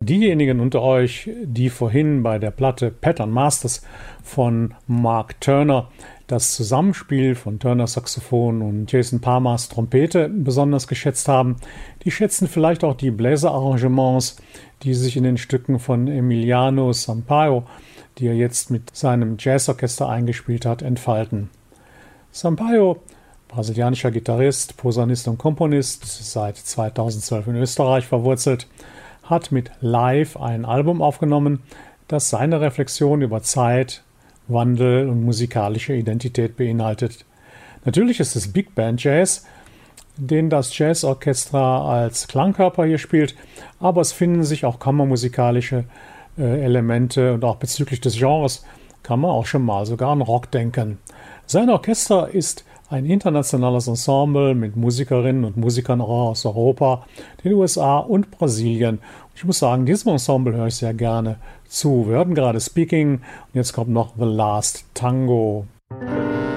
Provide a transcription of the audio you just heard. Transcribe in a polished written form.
diejenigen unter euch, die vorhin bei der Platte Pattern Masters von Mark Turner das Zusammenspiel von Turner Saxophon und Jason Palmers Trompete besonders geschätzt haben, die schätzen vielleicht auch die Bläserarrangements, die sich in den Stücken von Emiliano Sampaio, die er jetzt mit seinem Jazzorchester eingespielt hat, entfalten. Sampaio, brasilianischer Gitarrist, Posaunist und Komponist, seit 2012 in Österreich verwurzelt, hat mit Live ein Album aufgenommen, das seine Reflexion über Zeit, Wandel und musikalische Identität beinhaltet. Natürlich ist es Big Band Jazz, den das Jazzorchester als Klangkörper hier spielt, aber es finden sich auch kammermusikalische Elemente und auch bezüglich des Genres kann man auch schon mal sogar an Rock denken. Sein Orchester ist ein internationales Ensemble mit Musikerinnen und Musikern aus Europa, den USA und Brasilien. Ich muss sagen, diesem Ensemble höre ich sehr gerne zu. Wir hörten gerade Speaking und jetzt kommt noch The Last Tango.